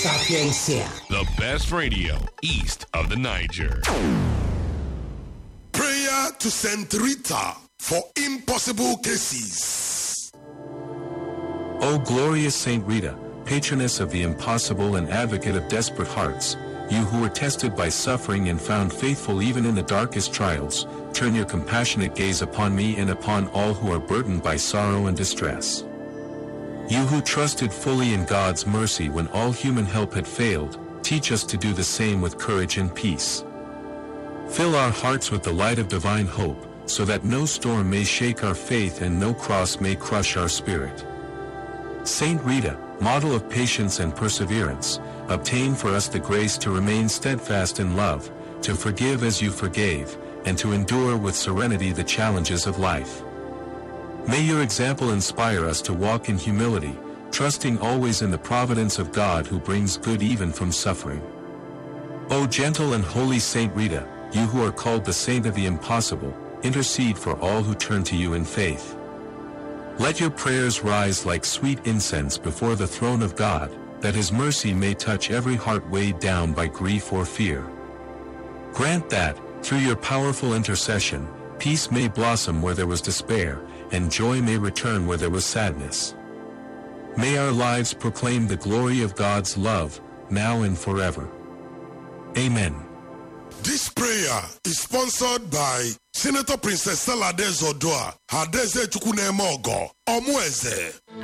Sapiencia. The best radio east of the Niger. Prayer to Saint Rita for impossible cases. O glorious Saint Rita, patroness of the impossible and advocate of desperate hearts, you who were tested by suffering and found faithful even in the darkest trials, turn your compassionate gaze upon me and upon all who are burdened by sorrow and distress. You who trusted fully in God's mercy when all human help had failed, teach us to do the same with courage and peace. Fill our hearts with the light of divine hope, so that no storm may shake our faith and no cross may crush our spirit. Saint Rita, model of patience and perseverance, obtain for us the grace to remain steadfast in love, to forgive as you forgave, and to endure with serenity the challenges of life. May your example inspire us to walk in humility, trusting always in the providence of God who brings good even from suffering. O gentle and holy Saint Rita, you who are called the Saint of the Impossible, intercede for all who turn to you in faith. Let your prayers rise like sweet incense before the throne of God, that His mercy may touch every heart weighed down by grief or fear. Grant that, through your powerful intercession, peace may blossom where there was despair, and joy may return where there was sadness. May our lives proclaim the glory of God's love, now and forever. Amen. This prayer is sponsored by Senator Princess Saladez Odoa, Hadeze Chukwunemogo, Omueze.